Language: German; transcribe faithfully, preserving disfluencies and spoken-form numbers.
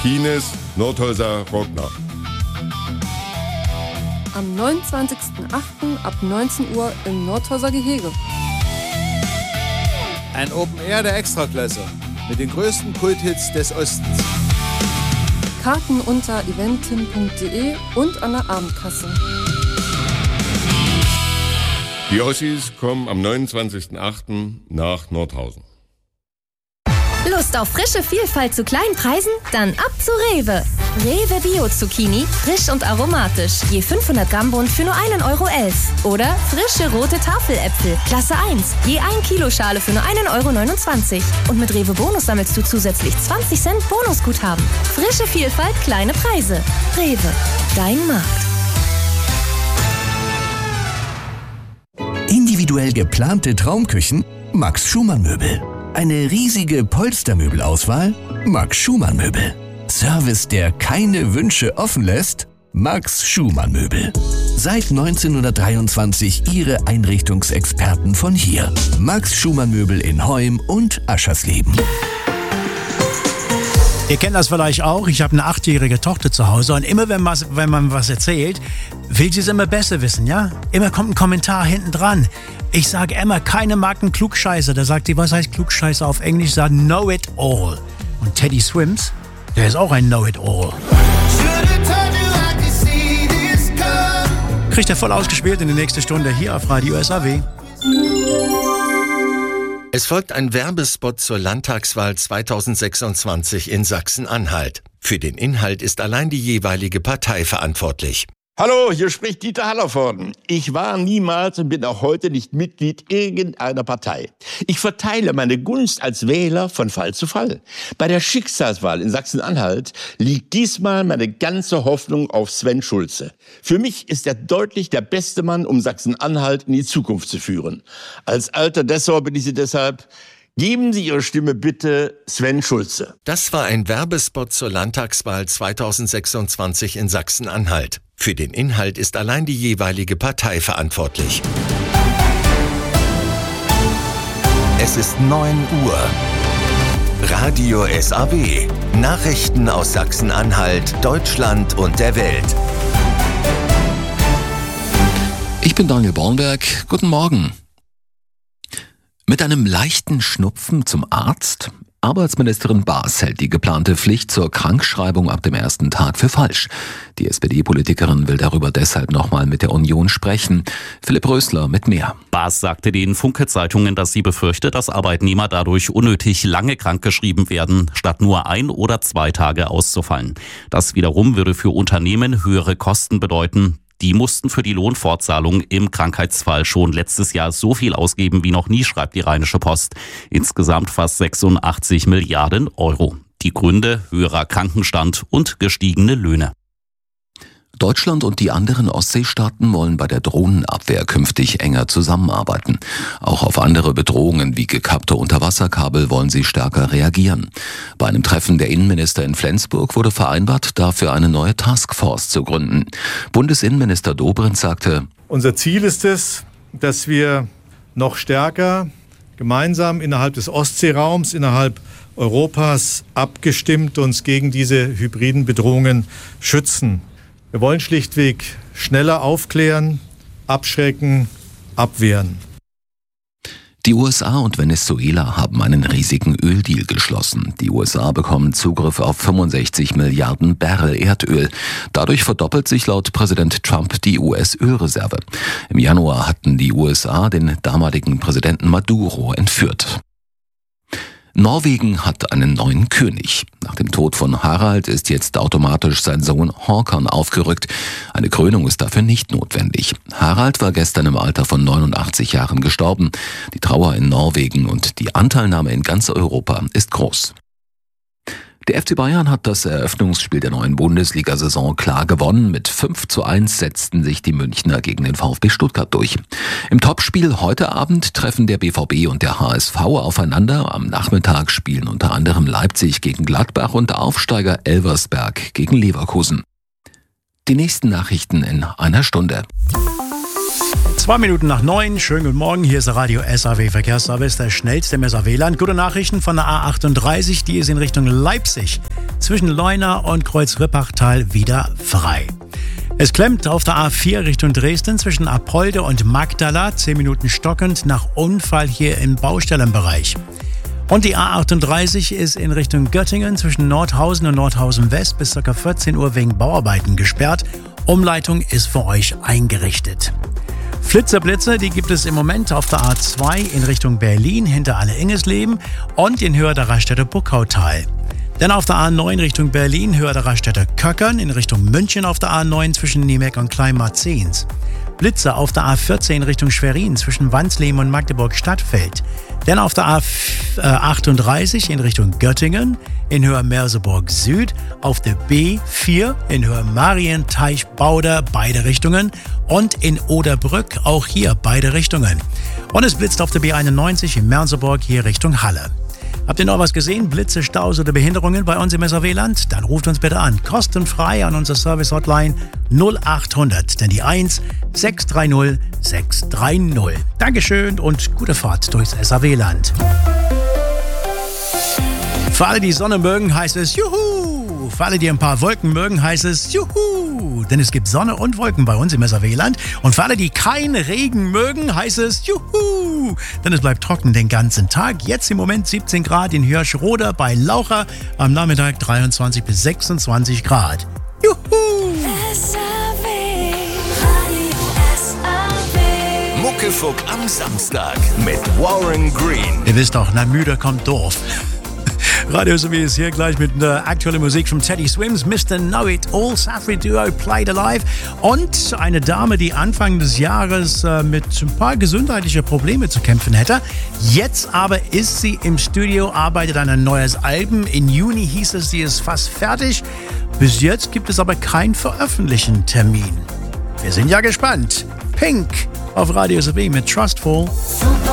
Kines Nordhäuser Rockner. Am neunundzwanzigsten achten ab neunzehn Uhr im Nordhäuser Gehege. Ein Open Air der Extraklasse mit den größten Kulthits des Ostens. Karten unter eventim punkt de und an der Abendkasse. Die Ossis kommen am neunundzwanzigsten achten nach Nordhausen. Lust auf frische Vielfalt zu kleinen Preisen? Dann ab zu Rewe. Rewe Bio Zucchini, frisch und aromatisch. Je fünfhundert Gramm Bund für nur einen Euro elf. Oder frische rote Tafeläpfel, Klasse eins. Je ein Kilo Schale für nur einen Euro neunundzwanzig. Und mit Rewe Bonus sammelst du zusätzlich zwanzig Cent Bonusguthaben. Frische Vielfalt, kleine Preise. Rewe, dein Markt. Individuell geplante Traumküchen? Max Schumann Möbel. Eine riesige Polstermöbelauswahl? Max Schumann Möbel. Service, der keine Wünsche offen lässt? Max Schumann Möbel. Seit neunzehnhundertdreiundzwanzig Ihre Einrichtungsexperten von hier. Max Schumann Möbel in Heum und Aschersleben. Ihr kennt das vielleicht auch. Ich habe eine achtjährige Tochter zu Hause und immer wenn man, wenn man was erzählt, will sie es immer besser wissen, ja? Immer kommt ein Kommentar hinten dran. Ich sage Emma, keine mag einen Klugscheißer. Da sagt die, was heißt Klugscheißer auf Englisch? Sagt Know It All. Und Teddy Swims, der ist auch ein Know It All. Kriegt er voll ausgespielt in der nächsten Stunde hier auf Radio S A W. Es folgt ein Werbespot zur Landtagswahl zweitausendsechsundzwanzig in Sachsen-Anhalt. Für den Inhalt ist allein die jeweilige Partei verantwortlich. Hallo, hier spricht Dieter Hallervorden. Ich war niemals und bin auch heute nicht Mitglied irgendeiner Partei. Ich verteile meine Gunst als Wähler von Fall zu Fall. Bei der Schicksalswahl in Sachsen-Anhalt liegt diesmal meine ganze Hoffnung auf Sven Schulze. Für mich ist er deutlich der beste Mann, um Sachsen-Anhalt in die Zukunft zu führen. Als alter Dessauer bin ich Sie deshalb: geben Sie Ihre Stimme bitte Sven Schulze. Das war ein Werbespot zur Landtagswahl zweitausendsechsundzwanzig in Sachsen-Anhalt. Für den Inhalt ist allein die jeweilige Partei verantwortlich. Es ist neun Uhr. Radio S A W. Nachrichten aus Sachsen-Anhalt, Deutschland und der Welt. Ich bin Daniel Bornberg. Guten Morgen. Mit einem leichten Schnupfen zum Arzt? Arbeitsministerin Baas hält die geplante Pflicht zur Krankschreibung ab dem ersten Tag für falsch. Die S P D-Politikerin will darüber deshalb nochmal mit der Union sprechen. Philipp Rösler mit mehr. Baas sagte den Funke-Zeitungen, dass sie befürchtet, dass Arbeitnehmer dadurch unnötig lange krankgeschrieben werden, statt nur ein oder zwei Tage auszufallen. Das wiederum würde für Unternehmen höhere Kosten bedeuten. Die mussten für die Lohnfortzahlung im Krankheitsfall schon letztes Jahr so viel ausgeben wie noch nie, schreibt die Rheinische Post. Insgesamt fast sechsundachtzig Milliarden Euro. Die Gründe: höherer Krankenstand und gestiegene Löhne. Deutschland und die anderen Ostseestaaten wollen bei der Drohnenabwehr künftig enger zusammenarbeiten. Auch auf andere Bedrohungen wie gekappte Unterwasserkabel wollen sie stärker reagieren. Bei einem Treffen der Innenminister in Flensburg wurde vereinbart, dafür eine neue Taskforce zu gründen. Bundesinnenminister Dobrindt sagte: Unser Ziel ist es, dass wir noch stärker gemeinsam innerhalb des Ostseeraums, innerhalb Europas abgestimmt uns gegen diese hybriden Bedrohungen schützen. Wir wollen schlichtweg schneller aufklären, abschrecken, abwehren. Die U S A und Venezuela haben einen riesigen Öldeal geschlossen. Die U S A bekommen Zugriff auf fünfundsechzig Milliarden Barrel Erdöl. Dadurch verdoppelt sich laut Präsident Trump die U S-Ölreserve. Im Januar hatten die U S A den damaligen Präsidenten Maduro entführt. Norwegen hat einen neuen König. Nach dem Tod von Harald ist jetzt automatisch sein Sohn Håkon aufgerückt. Eine Krönung ist dafür nicht notwendig. Harald war gestern im Alter von neunundachtzig Jahren gestorben. Die Trauer in Norwegen und die Anteilnahme in ganz Europa ist groß. Der F C Bayern hat das Eröffnungsspiel der neuen Bundesliga-Saison klar gewonnen. Mit fünf zu eins setzten sich die Münchner gegen den VfB Stuttgart durch. Im Topspiel heute Abend treffen der B V B und der H S V aufeinander. Am Nachmittag spielen unter anderem Leipzig gegen Gladbach und Aufsteiger Elversberg gegen Leverkusen. Die nächsten Nachrichten in einer Stunde. Zwei Minuten nach neun, schönen guten Morgen, hier ist der Radio S A W Verkehrsservice, der schnellste im S A W-Land. Gute Nachrichten von der A achtunddreißig, die ist in Richtung Leipzig, zwischen Leuna und Kreuz-Rippachtal wieder frei. Es klemmt auf der A vier Richtung Dresden zwischen Apolde und Magdala, zehn Minuten stockend nach Unfall hier im Baustellenbereich. Und die A achtunddreißig ist in Richtung Göttingen zwischen Nordhausen und Nordhausen West bis ca. vierzehn Uhr wegen Bauarbeiten gesperrt. Umleitung ist für euch eingerichtet. Flitzerblitze, die gibt es im Moment auf der A zwei in Richtung Berlin hinter Alle-Ingesleben und in Höhe der Raststätte Buckautal. Dann auf der A neun Richtung Berlin, Höhe der Raststätte Köckern, in Richtung München auf der A neun zwischen Niemeck und Kleinmarzens. Blitze auf der A vierzehn Richtung Schwerin zwischen Wansleben und Magdeburg-Stadtfeld. Dann auf der A achtunddreißig in Richtung Göttingen, in Höhe Merseburg Süd, auf der B vier in Höhe Marienteich-Bauder, beide Richtungen, und in Oderbrück, auch hier beide Richtungen. Und es blitzt auf der B einundneunzig in Merseburg, hier Richtung Halle. Habt ihr noch was gesehen? Blitze, Staus oder Behinderungen bei uns im S A W-Land? Dann ruft uns bitte an. Kostenfrei an unser Service-Hotline null achthundert, denn die eins sechs drei null sechs drei null. Dankeschön und gute Fahrt durchs S A W-Land. Für alle, die Sonne mögen, heißt es Juhu! Für alle, die ein paar Wolken mögen, heißt es Juhu! Denn es gibt Sonne und Wolken bei uns im S A W-Land. Und für alle, die keinen Regen mögen, heißt es Juhu! Denn es bleibt trocken den ganzen Tag. Jetzt im Moment siebzehn Grad in Hirschroda bei Laucha. Am Nachmittag dreiundzwanzig bis sechsundzwanzig Grad. Juhu! S A W, Radio S A W. Muckefuck am Samstag mit Warren Green. Ihr wisst doch, na müde kommt doof. Radio S A W ist hier gleich mit der aktuellen Musik von Teddy Swims, Mister Know It All, Safri Duo, Played Alive und eine Dame, die Anfang des Jahres äh, mit ein paar gesundheitlichen Problemen zu kämpfen hätte. Jetzt aber ist sie im Studio, arbeitet an ein neues Album. In Juni hieß es, sie ist fast fertig. Bis jetzt gibt es aber keinen veröffentlichten Termin. Wir sind ja gespannt. Pink auf Radio S A W mit Trustful. Super.